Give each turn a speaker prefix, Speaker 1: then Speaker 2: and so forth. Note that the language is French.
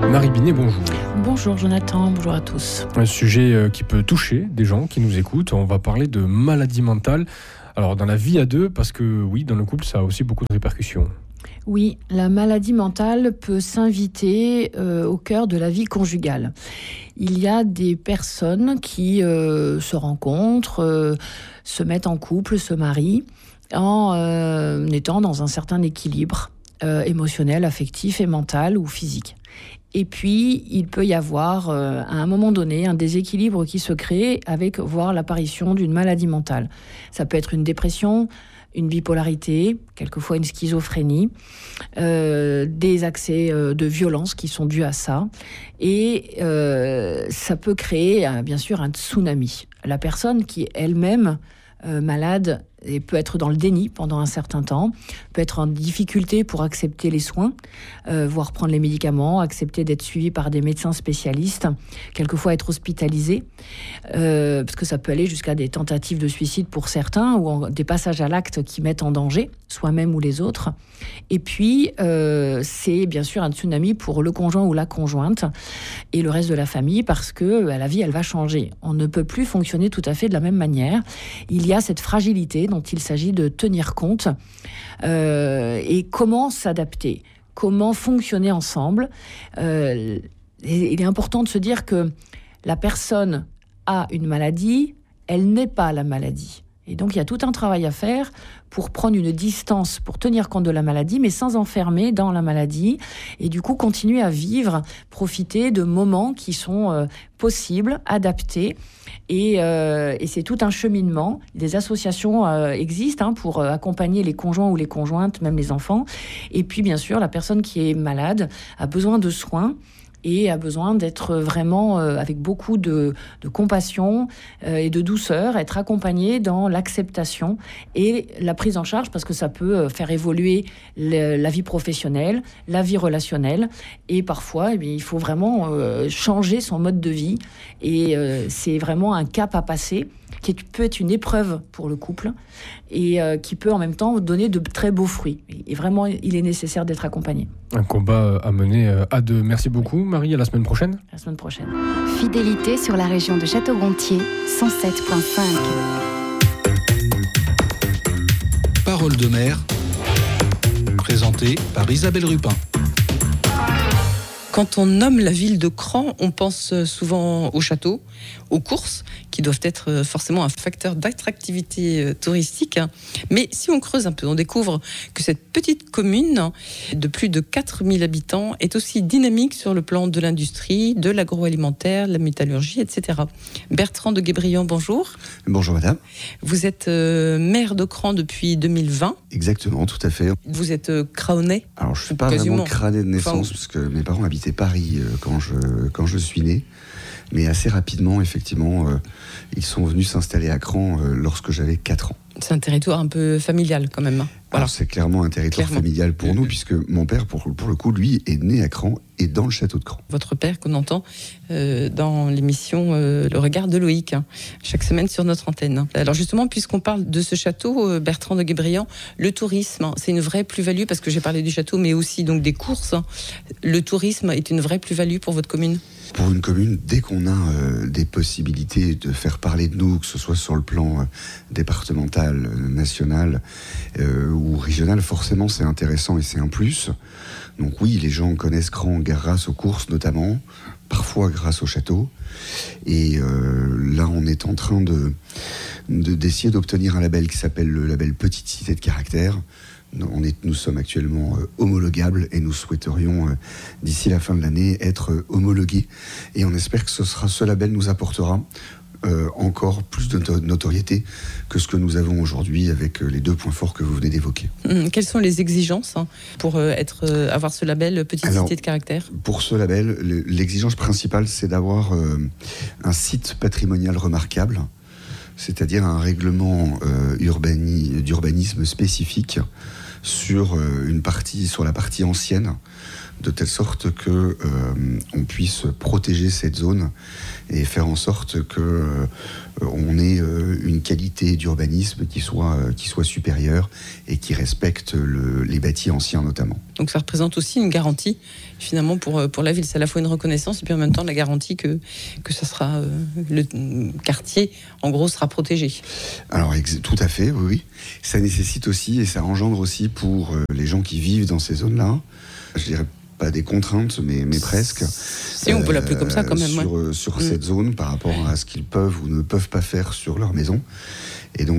Speaker 1: Marie Binet, bonjour.
Speaker 2: Bonjour Jonathan, bonjour à tous.
Speaker 1: Un sujet qui peut toucher des gens qui nous écoutent. On va parler de maladie mentale. Alors dans la vie à deux, parce que oui, dans le couple, ça a aussi beaucoup de répercussions.
Speaker 2: Oui, la maladie mentale peut s'inviter au cœur de la vie conjugale. Il y a des personnes qui se rencontrent, se mettent en couple, se marient, en étant dans un certain équilibre émotionnel, affectif et mental ou physique. Et puis, il peut y avoir, à un moment donné, un déséquilibre qui se crée avec, voire l'apparition d'une maladie mentale. Ça peut être une dépression, une bipolarité, quelquefois une schizophrénie, des accès de violence qui sont dus à ça. Et ça peut créer, bien sûr, un tsunami. La personne qui est elle-même malade et peut être dans le déni pendant un certain temps, peut être en difficulté pour accepter les soins, voire prendre les médicaments, accepter d'être suivi par des médecins spécialistes, quelquefois être hospitalisé, parce que ça peut aller jusqu'à des tentatives de suicide pour certains, ou des passages à l'acte qui mettent en danger soi-même ou les autres. Et puis, c'est bien sûr un tsunami pour le conjoint ou la conjointe et le reste de la famille, parce que la vie, elle va changer. On ne peut plus fonctionner tout à fait de la même manière. Il y a cette fragilité dont il s'agit de tenir compte et comment s'adapter, comment fonctionner ensemble. Il est important de se dire que la personne a une maladie, elle n'est pas la maladie. Et donc, il y a tout un travail à faire pour prendre une distance, pour tenir compte de la maladie, mais sans enfermer dans la maladie. Et du coup, continuer à vivre, profiter de moments qui sont possibles, adaptés. Et c'est tout un cheminement. Des associations existent pour accompagner les conjoints ou les conjointes, même les enfants. Et puis, bien sûr, la personne qui est malade a besoin de soins et a besoin d'être vraiment avec beaucoup de compassion et de douceur, être accompagné dans l'acceptation et la prise en charge, parce que ça peut faire évoluer la vie professionnelle, la vie relationnelle, et parfois il faut vraiment changer son mode de vie, et c'est vraiment un cap à passer qui peut être une épreuve pour le couple et qui peut en même temps donner de très beaux fruits. Et vraiment, il est nécessaire d'être accompagné. Un combat à mener à deux. Merci beaucoup, Marie. À la semaine prochaine. La semaine prochaine.
Speaker 3: Fidélité sur la région de Château-Gontier, 107.5.
Speaker 4: Parole de mer, présentée par Isabelle Rupin.
Speaker 5: Quand on nomme la ville de Cran, on pense souvent au château, aux courses, qui doivent être forcément un facteur d'attractivité touristique. Mais si on creuse un peu, on découvre que cette petite commune de plus de 4000 habitants est aussi dynamique sur le plan de l'industrie, de l'agroalimentaire, de la métallurgie, etc. Bertrand de Guébriant, bonjour.
Speaker 6: Bonjour madame.
Speaker 5: Vous êtes maire de Cran depuis 2020.
Speaker 6: Exactement, tout à fait.
Speaker 5: Vous êtes craonnais.
Speaker 6: Alors je ne suis pas vraiment craonnais de naissance, parce que mes parents habitaient Paris quand je suis né. Mais assez rapidement, effectivement, ils sont venus s'installer à Cran lorsque j'avais 4 ans.
Speaker 5: C'est un territoire un peu familial quand même.
Speaker 6: Voilà. Alors c'est clairement un territoire familial pour nous, puisque mon père, pour le coup, lui, est né à Cran et dans le château de Cran.
Speaker 5: Votre père qu'on entend dans l'émission Le Regard de Loïc, chaque semaine sur notre antenne. Alors justement, puisqu'on parle de ce château, Bertrand de Guébriant, le tourisme, c'est une vraie plus-value, parce que j'ai parlé du château, mais aussi donc des courses. Le tourisme est une vraie plus-value pour votre commune ?
Speaker 6: Pour une commune, dès qu'on a des possibilités de faire parler de nous, que ce soit sur le plan départemental, national ou régional, forcément c'est intéressant et c'est un plus. Donc oui, les gens connaissent Cran grâce aux courses notamment, parfois grâce au château. Et là, on est en train d'essayer d'obtenir un label qui s'appelle le label Petite Cité de Caractère. Nous sommes actuellement homologables et nous souhaiterions, d'ici la fin de l'année, être homologués. Et on espère que ce label nous apportera encore plus de notoriété que ce que nous avons aujourd'hui avec les 2 points forts que vous venez d'évoquer.
Speaker 5: Quelles sont les exigences pour avoir ce label Petite Cité de Caractère ?
Speaker 6: Pour ce label, l'exigence principale, c'est d'avoir un site patrimonial remarquable, c'est-à-dire un règlement d'urbanisme spécifique sur la partie ancienne, de telle sorte que on puisse protéger cette zone et faire en sorte que on ait une qualité d'urbanisme qui soit supérieure et qui respecte les bâtis anciens notamment.
Speaker 5: Donc ça représente aussi une garantie finalement pour la ville. C'est à la fois une reconnaissance et puis en même temps la garantie que ça sera le quartier en gros sera protégé.
Speaker 6: Alors tout à fait, oui. Ça nécessite aussi et ça engendre aussi pour les gens qui vivent dans ces zones-là, je dirais pas des contraintes, mais presque.
Speaker 5: Si on peut l'appeler comme ça quand même.
Speaker 6: Sur cette zone par rapport à ce qu'ils peuvent ou ne peuvent pas faire sur leur maison. Et donc